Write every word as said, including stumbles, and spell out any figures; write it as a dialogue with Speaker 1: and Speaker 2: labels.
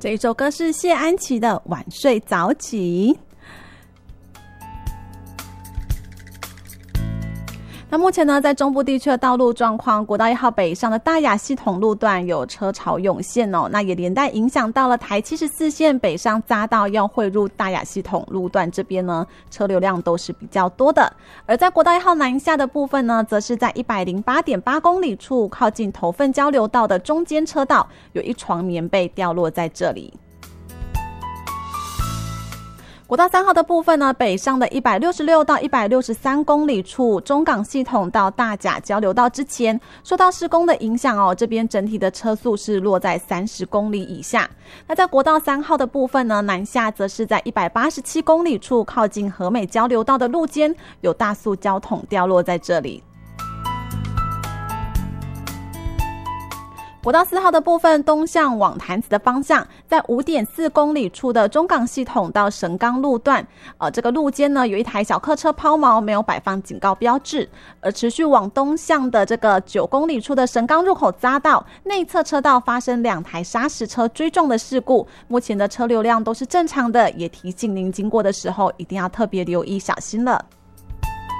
Speaker 1: 这一首歌是谢安琪的《晚睡早起》。那目前呢，在中部地区的道路状况，国道一号北上的大雅系统路段有车潮涌现哦，那也连带影响到了台七十四线北上匝道要汇入大雅系统路段这边呢，车流量都是比较多的。而在国道一号南下的部分呢，则是在一百零八点八公里处，靠近头份交流道的中间车道，有一床棉被掉落在这里。国道三号的部分呢，北上的一百六十六到一百六十三公里处，中港系统到大甲交流道之前，受到施工的影响哦，这边整体的车速是落在三十公里以下。那在国道三号的部分呢，南下则是在一百八十七公里处，靠近和美交流道的路肩，有大速交筒掉落在这里。国道四号的部分，东向往潭子的方向，在 五点四公里处的中港系统到神冈路段，呃，这个路肩呢有一台小客车抛锚，没有摆放警告标志。而持续往东向的这个九公里处的神冈入口匝道内侧车道发生两台砂石车追撞的事故，目前的车流量都是正常的，也提醒您经过的时候一定要特别留意小心了。